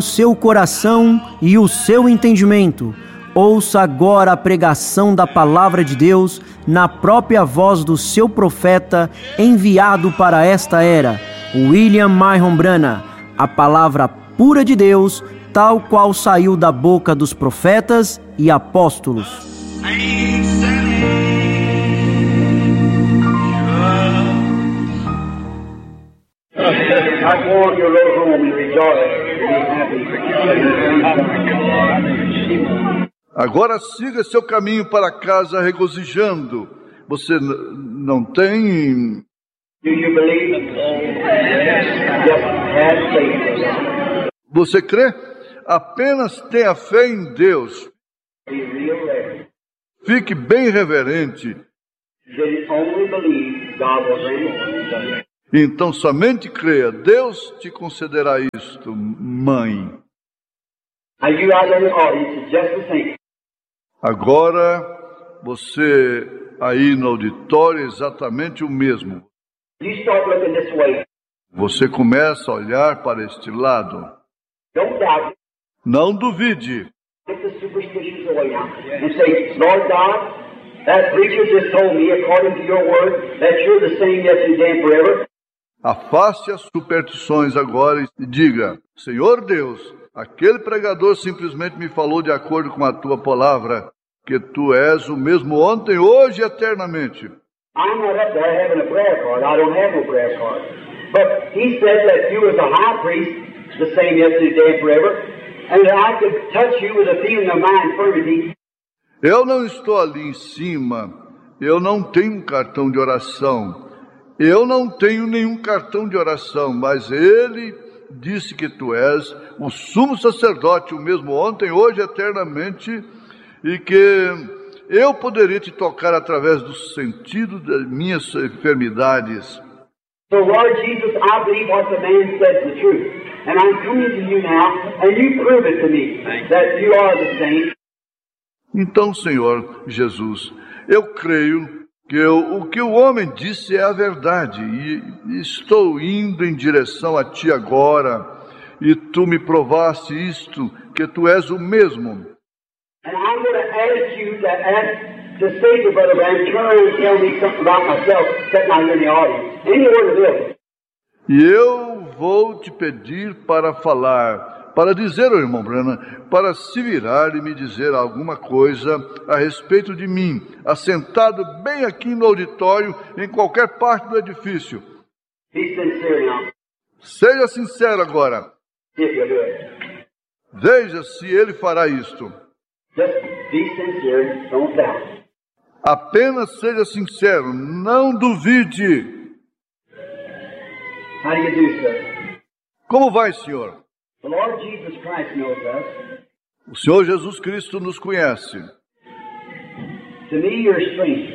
seu coração e o seu entendimento. Ouça agora a pregação da Palavra de Deus na própria voz do seu profeta enviado para esta era, William Marion Branham, a palavra pura de Deus, tal qual saiu da boca dos profetas e apóstolos. Agora siga seu caminho para casa regozijando. Você não tem... Você crê? Apenas tenha fé em Deus. Fique bem reverente. Então somente creia. Deus te concederá isto, mãe. Agora, você aí no auditório é exatamente o mesmo. Você começa a olhar para este lado. Não duvide. Afaste as superstições agora e diga: Senhor Deus, aquele pregador simplesmente me falou de acordo com a tua palavra, que tu és o mesmo ontem, hoje e eternamente. I'm not up there having a prayer card. I don't have no prayer card. But he said that you was a high priest, the same yesterday, today, and forever, and that I could touch you with a feeling of my infirmity. Eu não estou ali em cima. Eu não tenho um cartão de oração. Eu não tenho nenhum cartão de oração, mas ele disse que tu és o sumo sacerdote, o mesmo ontem, hoje, eternamente, e que eu poderia te tocar através do sentido das minhas enfermidades. So, Lord Jesus, I believe what the man said is the truth. And I'm coming to you now, and you prove it to me, that you are the same. Então, Senhor Jesus, eu creio que o que o homem disse é a verdade, e estou indo em direção a Ti agora, e Tu me provaste isto, que Tu és o mesmo. And I'm going to ask you to say to Brother Branham, turn around and tell me something about myself, sitting out here in the audience. Any word of this. E eu vou te pedir para falar, para dizer ao irmão Branham, para se virar e me dizer alguma coisa a respeito de mim, assentado bem aqui no auditório, em qualquer parte do edifício. Be sincere now. Seja sincero agora. If you do it. Veja se ele fará isto. Just be sincere, don't doubt. Apenas seja sincero, não duvide. How do you do, sir? Como vai, senhor? The Lord Jesus Christ knows us. O Senhor Jesus Cristo nos conhece. To me, you're a stranger.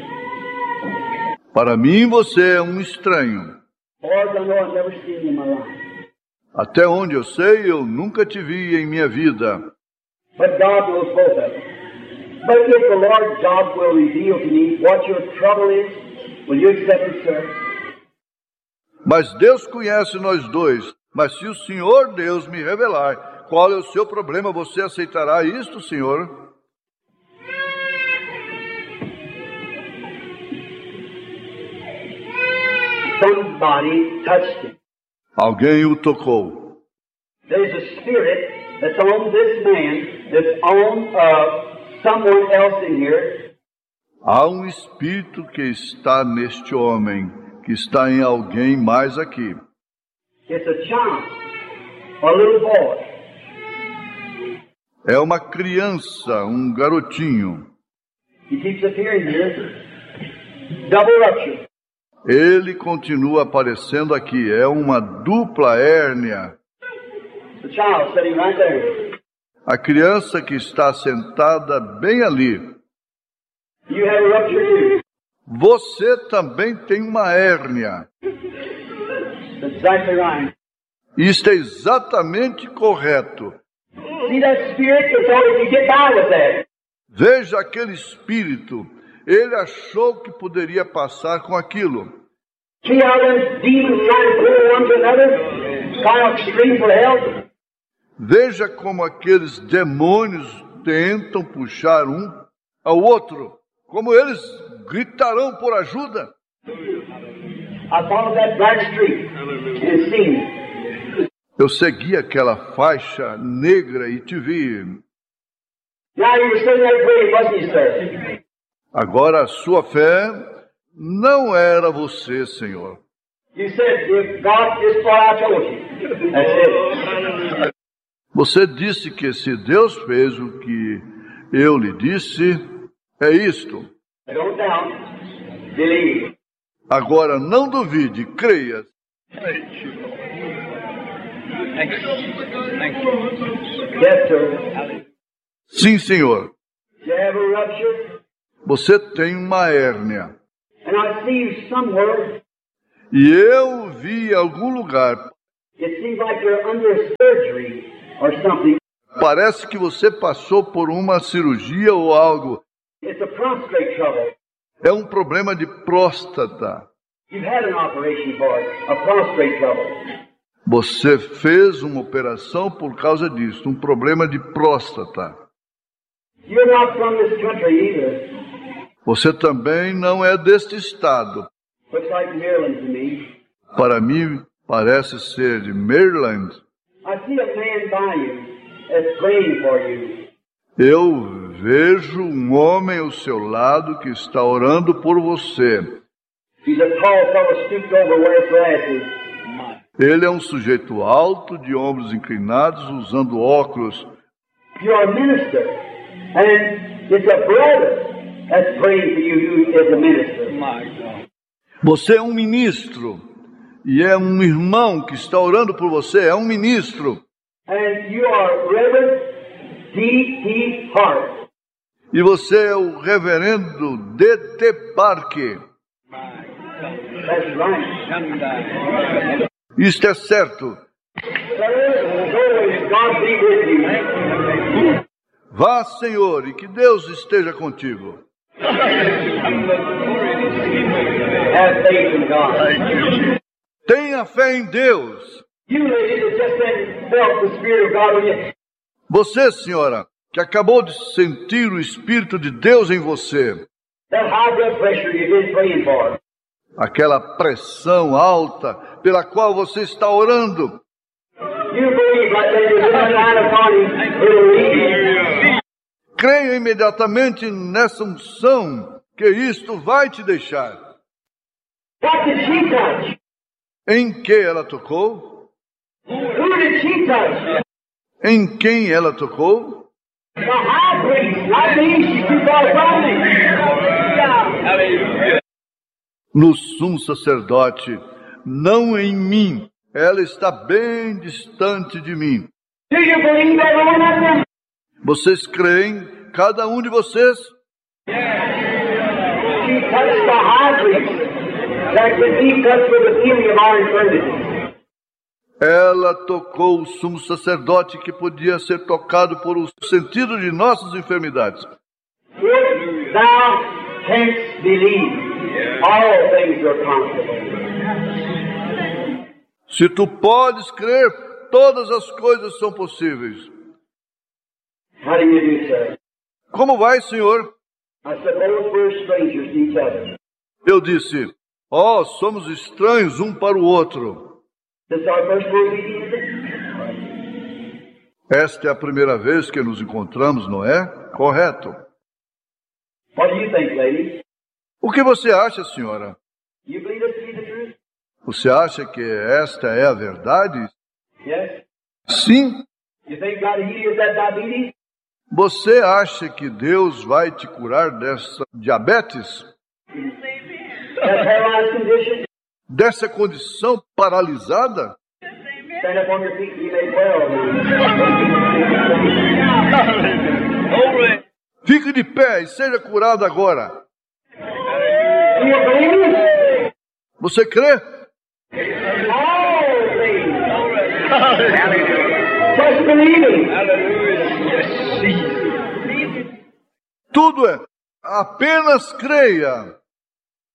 Para mim, você é um estranho. Lord, I know I've never seen you in my life. Até onde eu sei, eu nunca te vi em minha vida. But God knows both of us. But if the Lord God will reveal to me what your trouble is, will you accept it, sir? Mas Deus conhece nós dois. Mas se o Senhor Deus me revelar qual é o seu problema, você aceitará isto, Senhor? Somebody touched him. Alguém o tocou. There's a spirit that's on this man, that's on someone else in here. Há um espírito que está neste homem, que está em alguém mais aqui. It's a child, a little boy. É uma criança, um garotinho. He keeps appearing here. Double rupture. Ele continua aparecendo aqui. É uma dupla hérnia. The child sitting right there. A criança que está sentada bem ali. You have a rupture too. Você também tem uma hérnia. That's exactly right. Isto é exatamente correto. See that spirit that thought he could get by with that. Veja aquele espírito. Ele achou que poderia passar com aquilo. See how them demons try to pull one to another? Try out stream for help. Veja como aqueles demônios tentam puxar um ao outro, como eles gritarão por ajuda. I followed that black street and seen. Eu segui aquela faixa negra e te vi. Now you were sitting there praying, wasn't you, sir? Agora a sua fé não era você, Senhor. You said, if God is what I told you. That's it. Você disse que se Deus fez o que eu lhe disse, é isto. Don't doubt, believe. Agora não duvide, creia. Yes, sir. Sim, Senhor. You have a rupture, Você tem uma hérnia. and I see you somewhere. E eu vi em algum lugar. It seems like you're under surgery or something. Parece que você passou por uma cirurgia ou algo. It's a prostate trouble. É um problema de próstata. You've had an operation for it, a prostate trouble. Você fez uma operação por causa disso, um problema de próstata. You're not from this country either. Você também não é deste estado. Looks like Maryland to me. Para mim, parece ser de Maryland. I see a man by you that's praying for you. Eu vejo um homem ao seu lado que está orando por você. He's a tall fellow stooped over, wears glasses. Ele é um sujeito alto, de ombros inclinados, usando óculos. You're a minister, and it's a brother that's praying for you who is a minister. Você é um ministro, e é um irmão que está orando por você, é um ministro. And you are Reverend D.T. Hart. E você é o reverendo D.T. Parker. That's right. Isto é certo. Sir, go, God be with you. Vá, Senhor, e que Deus esteja contigo. Have faith in God. Tenha fé em Deus. You lady that just then felt the Spirit of God on you. Você, senhora, que acabou de sentir o Espírito de Deus em você. That high blood pressure you've been praying for. Aquela pressão alta pela qual você está orando. You believe like that you're going line upon him, it'll lead. Creia imediatamente nessa unção, que isto vai te deixar. What did she touch? Em que ela tocou? Who did she touch? Em quem ela tocou? The high priest. I believe she's too far from me. No sumo sacerdote, não em mim. Ela está bem distante de mim. Do you believe every one of them? Vocês creem, cada um de vocês? She touched the high priest that could be touched with the feeling of our infirmity. Ela tocou o sumo sacerdote que podia ser tocado por o sentido de nossas enfermidades. If thou canst believe, all things are possible. Se tu podes crer, todas as coisas são possíveis. How do you do, sir? Como vai, Senhor? I suppose we're strangers to each other. Eu disse, somos estranhos um para o outro. This is our first word meeting, is it? Esta é a primeira vez que nos encontramos, não é? Correto. What do you think, lady? O que você acha, senhora? You believe this to be the truth? Você acha que esta é a verdade? Yes? Sim. You think God will heal you of that diabetes? Você acha que Deus vai te curar dessa diabetes? That paralyzed condition? Dessa condição paralisada? Stand up on your feet and be made well. Fique de pé e seja curado agora. Do you believe it? Você crê? All things. Just believing. Tudo é. Apenas creia.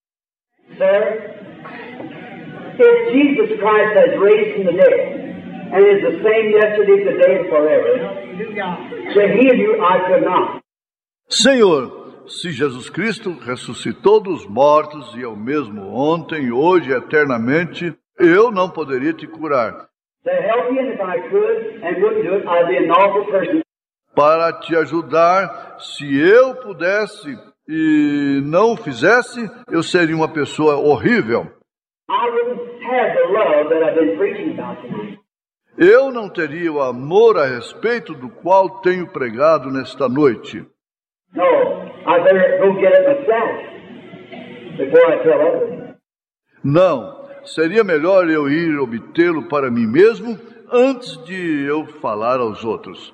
Sir, if Jesus Christ has raised from the dead, and is the same yesterday, today, and forever. To heal you, I could not. Senhor, se Jesus Cristo ressuscitou dos mortos e é o mesmo ontem, hoje e eternamente, eu não poderia te curar. To help you, and if I could and wouldn't do it, I'd be an awful person. Para te ajudar, se eu pudesse e não o fizesse, eu seria uma pessoa horrível. I wouldn't have the love that I've been preaching about tonight. Eu não teria o amor a respeito do qual tenho pregado nesta noite. No, I better go get it myself before I tell others. Não, seria melhor eu ir obtê-lo para mim mesmo antes de eu falar aos outros.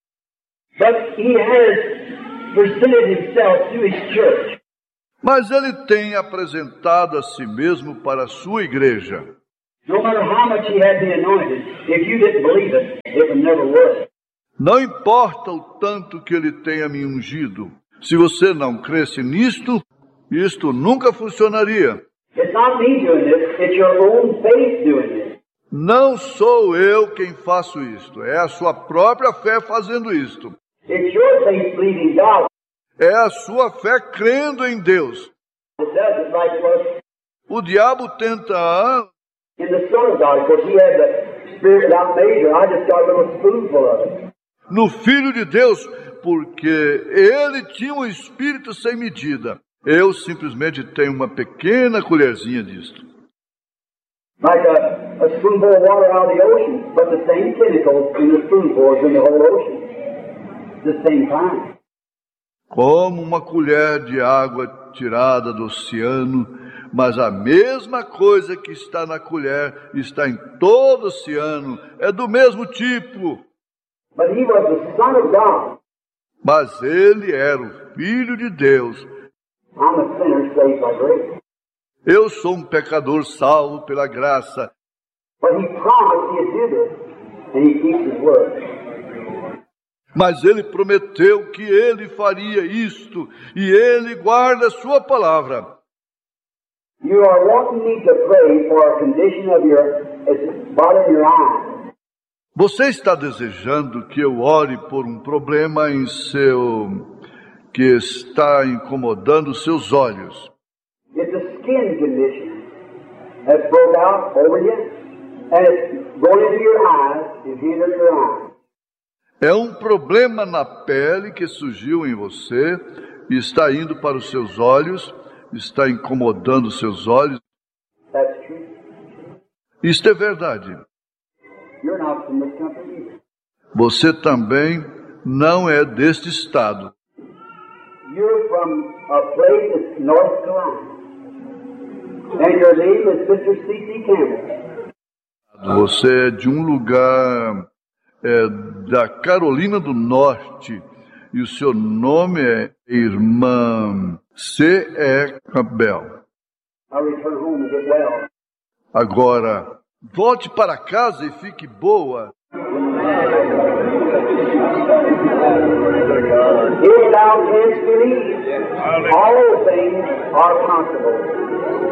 But he has presented himself to his church. Mas ele tem apresentado a si mesmo para a sua igreja. No matter how much he had been anointed, if you didn't believe it, it would never work. Não importa o tanto que ele tenha me ungido. Se você não cresce nisto, isto nunca funcionaria. It's not me doing this, it's your own faith doing this. Não sou eu quem faço isto, é a sua própria fé fazendo isto. It's your faith believing God. É a sua fé crendo em Deus. It does it like was O diabo tenta in the Son of God. Of course, he had the Spirit without measure. I just got a little spoonful of it. no Filho de Deus, porque ele tinha um espírito sem medida. Eu simplesmente tenho uma pequena colherzinha disto. Like a spoonful of water out of the ocean, but the same chemicals in the spoonful as in the whole ocean. The same kind. Como uma colher de água tirada do oceano, mas a mesma coisa que está na colher está em todo o oceano, é do mesmo tipo. But he was the Son of God. Mas ele era o Filho de Deus. I'm a sinner saved by grace. Eu sou um pecador salvo pela graça. But he promised he'd do this, and he keeps his word. Mas ele prometeu que ele faria isto, e ele guarda a sua palavra. You are wanting me to pray for a condition of your bothering your eyes. Você está desejando que eu ore por um problema que está incomodando seus olhos. It's a skin condition that's broke out over you, and it's going into your eyes, it's hindering your eyes. É um problema na pele que surgiu em você e está indo para os seus olhos, está incomodando os seus olhos. That's true. Isto é verdade. You're not from this country either. Você também não é deste estado. You're from a place that's North Carolina. And your name is Sister C.C. Campbell. Você é de um lugar da Carolina do Norte e o seu nome é Irmã C.E. Campbell. I'll return home and get well. Agora, volte para casa e fique boa. If thou canst believe, all things are possible.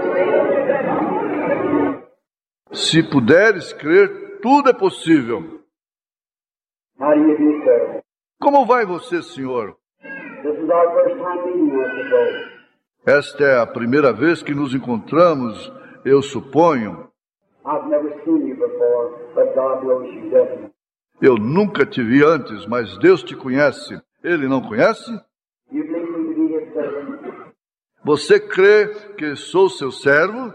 Se puderes crer, tudo é possível. How do you do, sir? Como vai você, senhor? This is our first time meeting, I suppose. Esta é a primeira vez que nos encontramos, eu suponho. I've never seen you before, but God knows you definitely. Eu nunca te vi antes, mas Deus te conhece. Ele não conhece? You believe me to be his servant? Você crê que sou seu servo?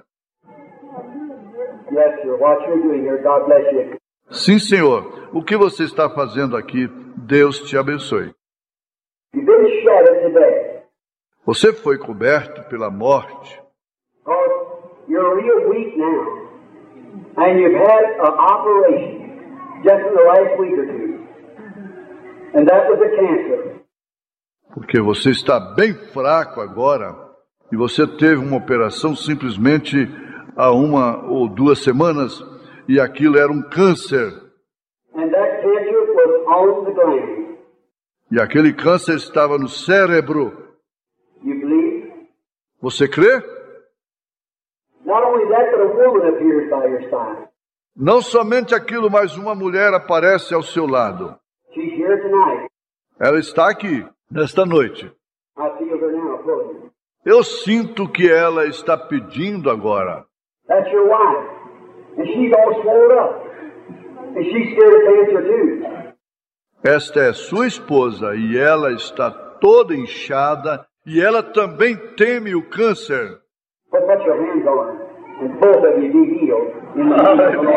Yes, sir. What you're doing here, God bless you. Sim, senhor. O que você está fazendo aqui? Deus te abençoe. You've been shattered today. Você foi coberto pela morte. Because you're real weak now. And you've had an operation just in the last week or two. And that was a cancer. Porque você está bem fraco agora. E você teve uma operação simplesmente há 1 ou 2 semanas. E aquilo era um câncer. And that cancer was on the gland. E aquele câncer estava no cérebro. You believe? Você crê? Not only that, but a woman appears by your side. Não somente aquilo, mas uma mulher aparece ao seu lado. She's here tonight. Ela está aqui, nesta noite. I feel her now, pulling. Eu sinto que ela está pedindo agora. That's your wife. And she's all swelled up. And she's scared of cancer too. Esta é sua esposa e ela está toda inchada e ela também teme o câncer. But put your hands on her. And both of you be healed. In the name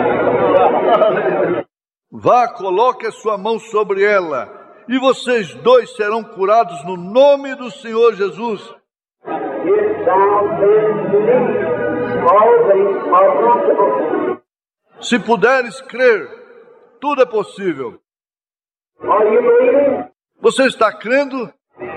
of Vá, coloque a sua mão sobre ela e vocês dois serão curados no nome do Senhor Jesus. If thou canst believe, all things are possible. Se puderes crer, tudo é possível. Are you believing? Você está crendo?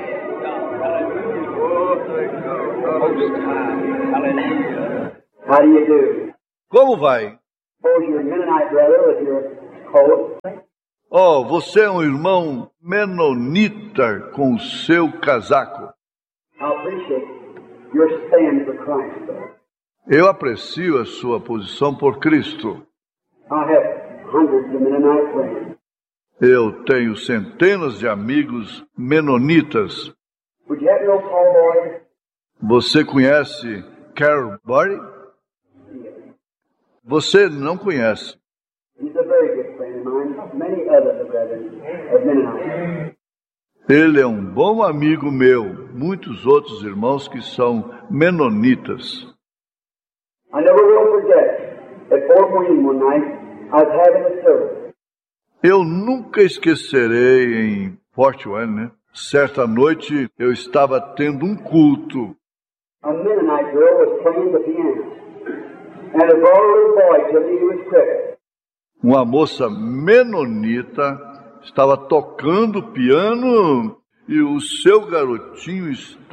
How do you do? Como vai? Suppose you're a Mennonite brother with your coat. Oh, você é um irmão menonita com o seu casaco. I appreciate your stand for Christ, though. Eu aprecio a sua posição por Cristo. I have hundreds of Mennonite friends. Eu tenho centenas de amigos menonitas. Would you happen to know Paul Boyd? Você conhece Carol Barry? Você não conhece. He's a very good friend of mine. Many others brethren of Mennonite. Ele é um bom amigo meu. Muitos outros irmãos que são menonitas. I never will forget, at Fort Wayne one night, I was having a service. Eu nunca esquecerei em Fort Wayne, né? Certa noite eu estava tendo um culto. A Mennonite girl was playing the piano. And a little boy told me he was crippled. Uma moça menonita estava tocando piano e o seu garotinho